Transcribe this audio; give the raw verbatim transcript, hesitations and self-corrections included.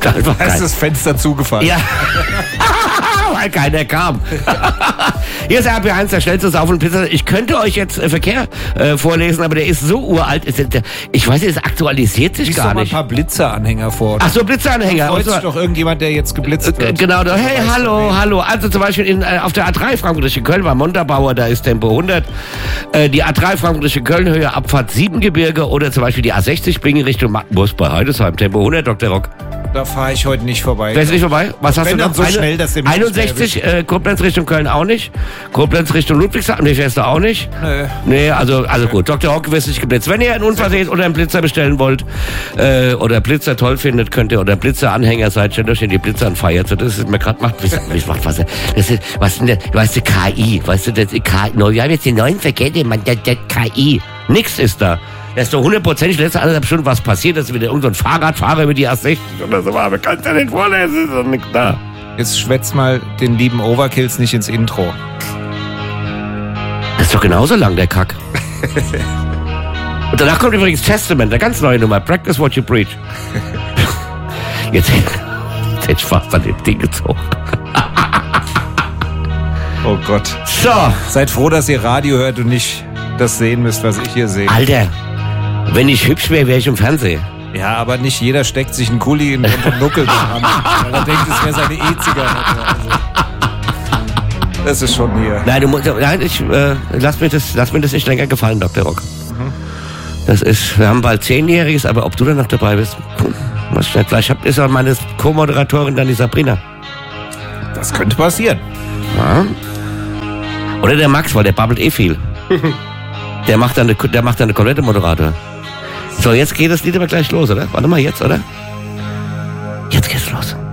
Einfach Da ist kein- das Fenster zugefallen. Ja. Weil keiner kam. Hier ist R B eins, der schnellste Sauf- und Pizza. Ich könnte euch jetzt äh, Verkehr äh, vorlesen, aber der ist so uralt. Ist der, ich weiß nicht, es aktualisiert sich Lies gar doch mal ein nicht. paar Blitzeranhänger vor. Ach so, Blitzeranhänger. Freut Und so- sich doch irgendjemand, der jetzt geblitzt Äh, wird. Genau, da, hey, Weiß hallo, von wem. hallo. Also zum Beispiel in, äh, auf der A drei Frankfurt Richtung Köln war Montabaur, da ist Tempo hundert. Äh, die A drei Frankfurt Richtung Köln, Höhe Abfahrt Siebengebirge oder zum Beispiel die A sechzig Bingen Richtung Magdeburg bei Heidesheim, Tempo hundert, Doktor Rock. Da fahre ich heute nicht vorbei. Wer ist nicht vorbei? Was hast Wenn du dann noch? so schnell, dass der mich nicht mehr einundsechzig, äh, Koblenz Richtung Köln auch nicht. Koblenz Richtung Ludwigshafen, nee, fährst du auch nicht. Nö. Nee, also, also gut. Doktor Rock wird nicht geblitzt. Wenn ihr einen Unfall seht oder einen Blitzer bestellen wollt, äh, oder Blitzer toll findet, könnt ihr, oder Blitzer-Anhänger seid, stellt euch in die Blitzer an feiert. So, das ist mir gerade macht, was, macht was, das ist, was denn der, weißt du, K I, weißt du, das ist K I, no, wir haben jetzt den neuen Verkehr, den man, der, der K I, nix ist da. Da ist doch hundertprozentig letzte anderthalb Stunden was passiert, dass wieder irgendein so Fahrradfahrer über die A sechzig oder so war, aber kannst ja nicht vorlesen, ist doch nichts da. Jetzt schwätz mal den lieben Overkills nicht ins Intro. Das ist doch genauso lang, der Kack. Und danach kommt übrigens Testament, eine ganz neue Nummer. Practice what you preach. Jetzt, jetzt hätte ich fast an dem Ding gezogen. Oh Gott. So, Seid froh, dass ihr Radio hört und nicht das sehen müsst, was ich hier sehe. Alter, wenn ich hübsch wäre, wäre ich im Fernsehen. Ja, aber nicht jeder steckt sich einen Kuli in den Nuckel an, weil er denkt, es wäre seine E-Zigarette. Also, das ist schon hier. Nein, du musst, nein, ich, äh, lass mir das, lass mir das nicht länger gefallen, Doktor Rock. Das ist, wir haben bald Zehnjähriges, aber ob du dann noch dabei bist, hm, was ich nicht. Vielleicht hab, ist auch meine Co-Moderatorin dann die Sabrina. Das könnte passieren. Ja. Oder der Max, weil der babbelt eh viel. Der macht dann eine, der macht dann eine komplette Moderator. So, jetzt geht das Lied aber gleich los, oder? Warte mal, jetzt, oder? Jetzt geht's los.